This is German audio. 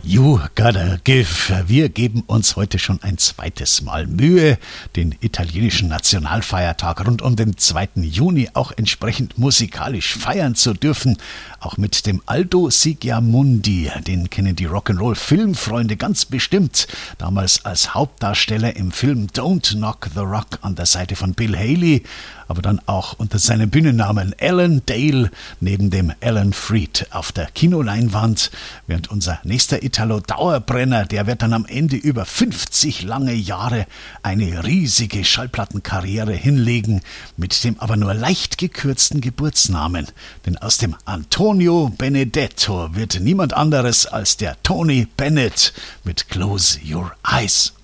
You gotta give. Wir geben uns heute schon ein zweites Mal Mühe, den italienischen Nationalfeiertag rund um den 2. Juni auch entsprechend musikalisch feiern zu dürfen. Auch mit dem Aldo Sigiamundi, den kennen die Rock'n'Roll-Filmfreunde ganz bestimmt. Damals als Hauptdarsteller im Film Don't Knock the Rock an der Seite von Bill Haley, aber dann auch unter seinem Bühnennamen Alan Dale neben dem Alan Freed auf der Kinoleinwand, während unser nächster Italo-Dauerbrenner, der wird dann am Ende über 50 lange Jahre eine riesige Schallplattenkarriere hinlegen, mit dem aber nur leicht gekürzten Geburtsnamen. Denn aus dem Antonio Benedetto wird niemand anderes als der Tony Bennett mit Close Your Eyes.